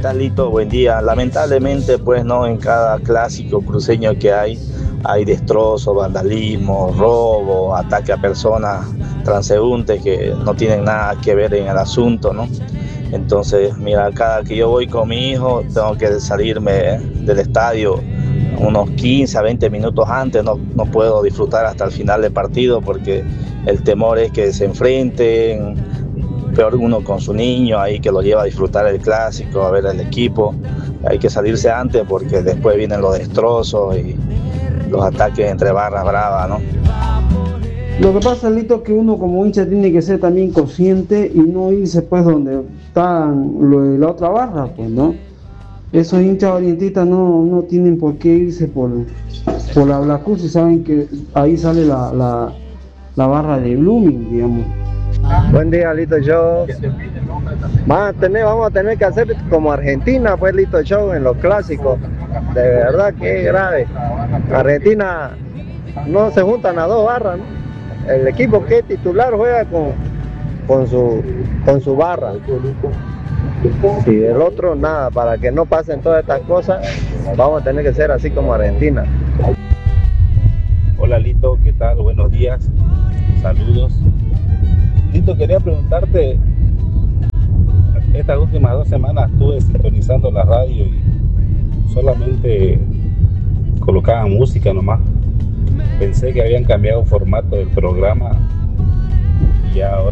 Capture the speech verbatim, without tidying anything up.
estás, Lito? Buen día. Lamentablemente, pues no, en cada clásico cruceño que hay, hay destrozos, vandalismo, robo, ataque a personas transeúntes que no tienen nada que ver en el asunto, ¿no? Entonces, mira, cada que yo voy con mi hijo, tengo que salirme del estadio unos quince a veinte minutos antes, no, no puedo disfrutar hasta el final del partido porque el temor es que se enfrenten, peor uno con su niño ahí que lo lleva a disfrutar el clásico, a ver el equipo. Hay que salirse antes porque después vienen los destrozos y los ataques entre barras bravas, ¿no? Lo que pasa, Lito, es que uno como hincha tiene que ser también consciente y no irse pues donde están lo de la otra barra, pues, ¿no? Esos hinchas orientistas no, no tienen por qué irse por, por la Black Cruz y saben que ahí sale la, la, la barra de Blooming, digamos. Buen día, Lito Show. Vamos a tener, vamos a tener que hacer como Argentina, pues, Lito Show en los clásicos. De verdad que es grave. Argentina no se juntan a dos barras, ¿no? El equipo que es titular juega con, con, su, con su barra. Y el otro nada, para que no pasen todas estas cosas, vamos a tener que ser así como Argentina. Hola Lito, ¿qué tal? Buenos días, saludos. Lito, quería preguntarte, estas últimas dos semanas estuve sintonizando la radio y solamente colocaban música nomás. Pensé que habían cambiado el formato del programa y ahora